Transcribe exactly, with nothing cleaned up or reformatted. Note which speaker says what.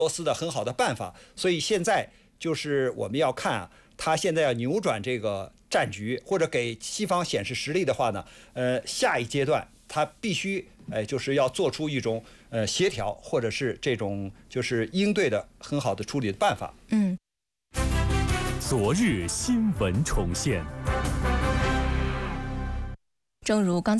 Speaker 1: 俄罗斯的很好的办法。所以现在就是我们要看啊，他现在要扭转这个战局，或者给西方显示实力的话呢，呃，下一阶段他必须哎，就是要做出一种呃协调，或者是这种就是应对的很好的处理的办法。
Speaker 2: 嗯。
Speaker 3: 昨日新闻重现。
Speaker 2: 正如刚才。